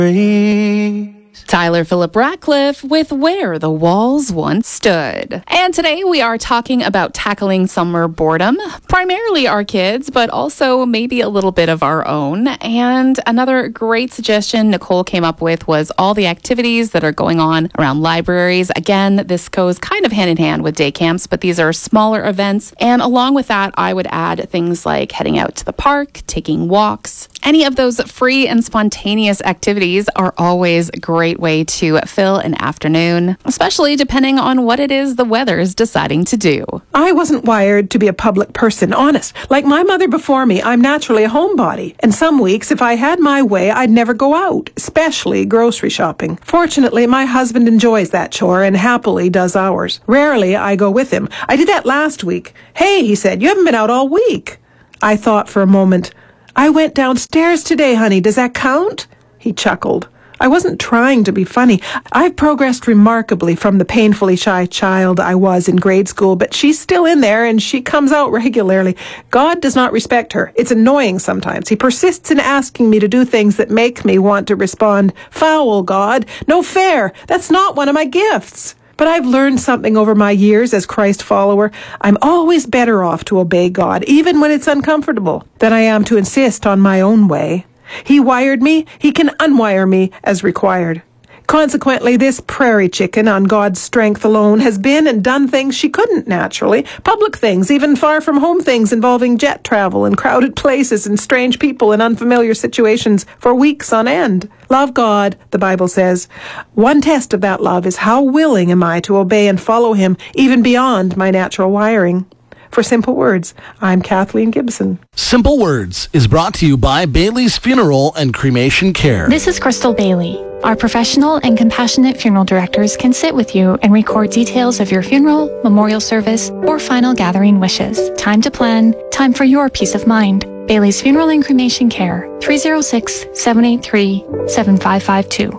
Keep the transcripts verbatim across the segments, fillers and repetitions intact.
Tyler Phillip Ratcliffe with Where the Walls Once Stood. And today we are talking about tackling summer boredom, primarily our kids, but also maybe a little bit of our own. And another great suggestion Nicole came up with was all the activities that are going on around libraries. Again, this goes kind of hand in hand with day camps, but these are smaller events. And along with that, I would add things like heading out to the park, taking walks. Any of those free and spontaneous activities are always a great way to fill an afternoon, especially depending on what it is the weather is deciding to do. I wasn't wired to be a public person, honest. Like my mother before me, I'm naturally a homebody. And some weeks, if I had my way, I'd never go out, especially grocery shopping. Fortunately, my husband enjoys that chore and happily does ours. Rarely I go with him. I did that last week. Hey, he said, you haven't been out all week. I thought for a moment, I went downstairs today, honey. Does that count? He chuckled. I wasn't trying to be funny. I've progressed remarkably from the painfully shy child I was in grade school, but she's still in there and she comes out regularly. God does not respect her. It's annoying sometimes. He persists in asking me to do things that make me want to respond, "Foul, God. No fair. That's not one of my gifts." But I've learned something over my years as Christ follower. I'm always better off to obey God, even when it's uncomfortable, than I am to insist on my own way. He wired me, he can unwire me as required. Consequently, this prairie chicken on God's strength alone has been and done things she couldn't naturally. Public things, even far from home things involving jet travel and crowded places and strange people in unfamiliar situations for weeks on end. Love God, the Bible says. One test of that love is how willing am I to obey and follow him even beyond my natural wiring. For Simple Words, I'm Kathleen Gibson. Simple Words is brought to you by Bailey's Funeral and Cremation Care. This is Crystal Bailey. Our professional and compassionate funeral directors can sit with you and record details of your funeral, memorial service, or final gathering wishes. Time to plan, time for your peace of mind. Bailey's Funeral and Cremation Care, three oh six, seven eight three, seven five five two.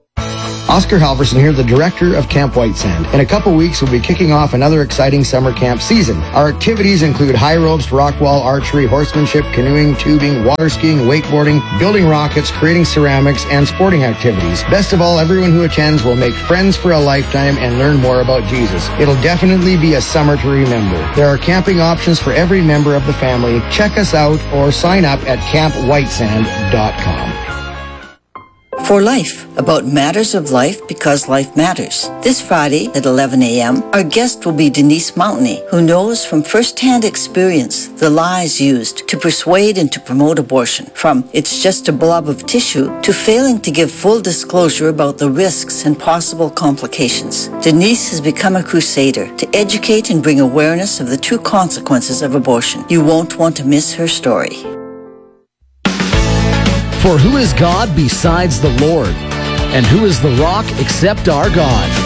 Oscar Halverson here, the director of Camp White Sand. In a couple weeks, we'll be kicking off another exciting summer camp season. Our activities include high ropes, rock wall, archery, horsemanship, canoeing, tubing, water skiing, wakeboarding, building rockets, creating ceramics, and sporting activities. Best of all, everyone who attends will make friends for a lifetime and learn more about Jesus. It'll definitely be a summer to remember. There are camping options for every member of the family. Check us out or sign up at camp white sand dot com. For Life, about matters of life because life matters. This Friday at eleven a.m., our guest will be Denise Mountney, who knows from first-hand experience the lies used to persuade and to promote abortion, from it's just a blob of tissue to failing to give full disclosure about the risks and possible complications. Denise has become a crusader to educate and bring awareness of the true consequences of abortion. You won't want to miss her story. For who is God besides the Lord? And who is the rock except our God?